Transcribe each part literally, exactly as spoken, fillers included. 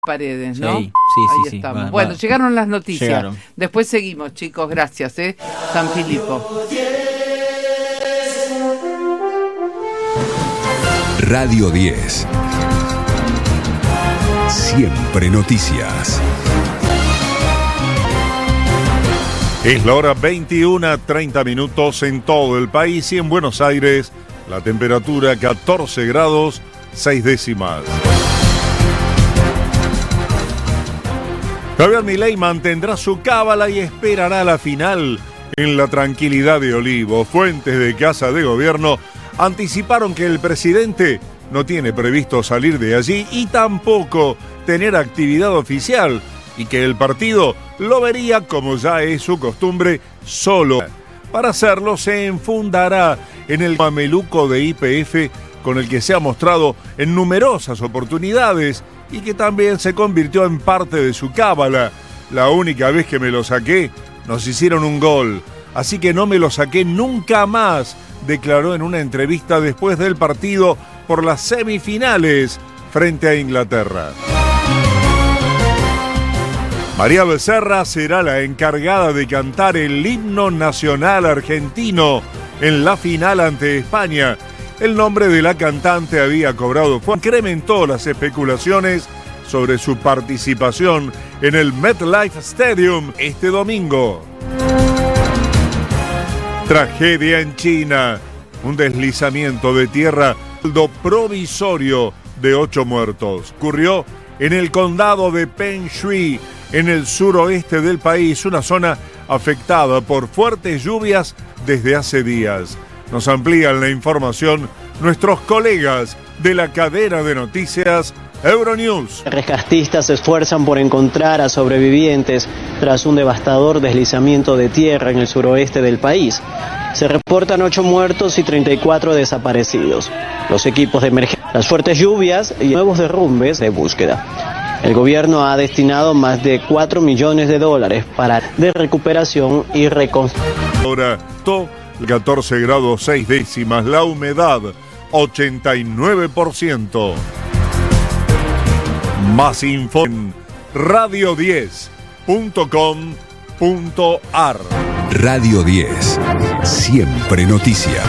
Paredes, ¿no? Sí, sí, Ahí sí, sí. estamos. Va, bueno, va. llegaron las noticias. Llegaron. Después seguimos, chicos. Gracias, ¿eh? San Filipo. Radio diez. Siempre noticias. Es la hora veintiuna, treinta minutos en todo el país y en Buenos Aires la temperatura catorce grados, seis décimas. Javier Milei mantendrá su cábala y esperará la final en la tranquilidad de Olivos. Fuentes de Casa de Gobierno anticiparon que el presidente no tiene previsto salir de allí y tampoco tener actividad oficial y que el partido lo vería, como ya es su costumbre, solo. Para hacerlo se enfundará en el mameluco de Y P F con el que se ha mostrado en numerosas oportunidades y que también se convirtió en parte de su cábala. La única vez que me lo saqué, nos hicieron un gol, así que no me lo saqué nunca más, declaró en una entrevista después del partido por las semifinales frente a Inglaterra. María Becerra será la encargada de cantar el himno nacional argentino en la final ante España. El nombre de la cantante había cobrado fuerza. Incrementó las especulaciones sobre su participación en el MetLife Stadium este domingo. Tragedia en China. Un deslizamiento de tierra provisorio de ocho muertos. Ocurrió en el condado de Pengshui, en el suroeste del país, una zona afectada por fuertes lluvias desde hace días. Nos amplían la información nuestros colegas de la cadena de noticias Euronews. Rescatistas se esfuerzan por encontrar a sobrevivientes tras un devastador deslizamiento de tierra en el suroeste del país. Se reportan ocho muertos y treinta y cuatro desaparecidos. Los equipos de emergencia, las fuertes lluvias y nuevos derrumbes de búsqueda. El gobierno ha destinado más de cuatro millones de dólares para de recuperación y reconstrucción. Ahora, to, catorce grados seis décimas, la humedad ochenta y nueve por ciento. Más info en radio diez punto com punto ar. Radio diez. Siempre noticia.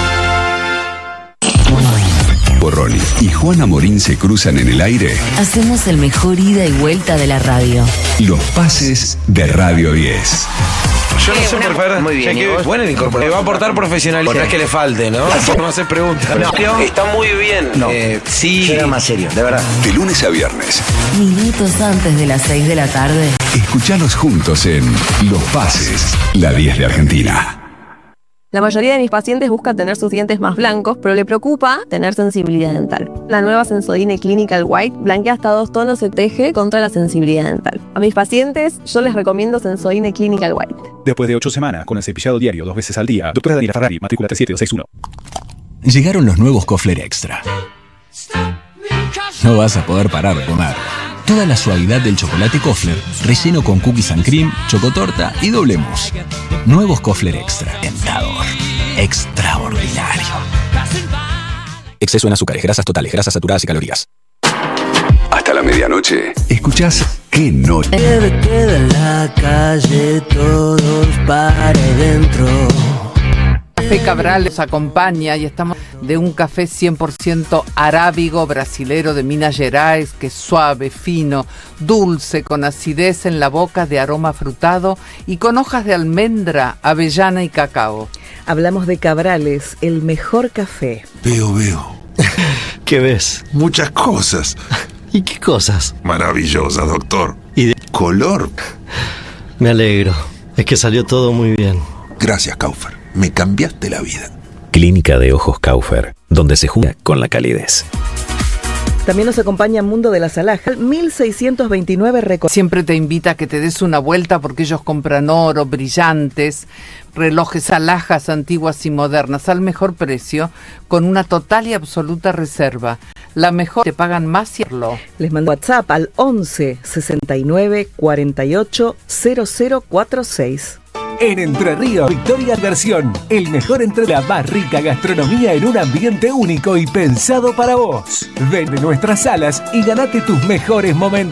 Borroni y Juana Morín se cruzan en el aire. Hacemos el mejor ida y vuelta de la radio. Los pases de Radio diez. Yo no sé por qué. Muy bien. Que, bueno, el incorporado. Le va a aportar profesionalidad. No es que le falte, ¿no? No hacer preguntas. No. Está muy bien. No. Eh, sí. Será más serio, de verdad. De lunes a viernes. Minutos antes de las seis de la tarde. Escuchalos juntos en Los Pases, la diez de Argentina. La mayoría de mis pacientes busca tener sus dientes más blancos, pero le preocupa tener sensibilidad dental. La nueva Sensodyne Clinical White blanquea hasta dos tonos y protege contra la sensibilidad dental. A mis pacientes, yo les recomiendo Sensodyne Clinical White. Después de ocho semanas, con el cepillado diario dos veces al día, doctora Daniela Ferrari, matrícula tres siete dos seis uno. Llegaron los nuevos Kofler Extra. No vas a poder parar de comer. Toda la suavidad del chocolate Kofler, relleno con cookies and cream, chocotorta y doble mousse. Nuevos Kofler Extra. Tentador. Extraordinario. Exceso en azúcares, grasas totales, grasas saturadas y calorías. Hasta la medianoche. Escuchás Qué Noche. En la calle todos para adentro. Café Cabral nos acompaña y estamos de un café cien por ciento arábigo brasilero de Minas Gerais, que es suave, fino, dulce, con acidez en la boca, de aroma frutado y con hojas de almendra, avellana y cacao. Hablamos de Cabrales, el mejor café. Veo, veo. ¿Qué ves? Muchas cosas. ¿Y qué cosas? Maravillosas, doctor. ¿Y de color? Me alegro. Es que salió todo muy bien. Gracias, Kaufer. Me cambiaste la vida. Clínica de Ojos Kaufer, donde se juega con la calidez. También nos acompaña Mundo de las Alhajas, mil seiscientos veintinueve recorridos. Siempre te invita a que te des una vuelta porque ellos compran oro, brillantes, relojes, alhajas antiguas y modernas al mejor precio, con una total y absoluta reserva. La mejor, te pagan más y lo. Les mando WhatsApp al once sesenta y nueve cuarenta y ocho cero cero cuarenta y seis. En Entre Ríos, Victoria Versión, el mejor entre la más rica gastronomía en un ambiente único y pensado para vos. Ven a nuestras salas y ganate tus mejores momentos.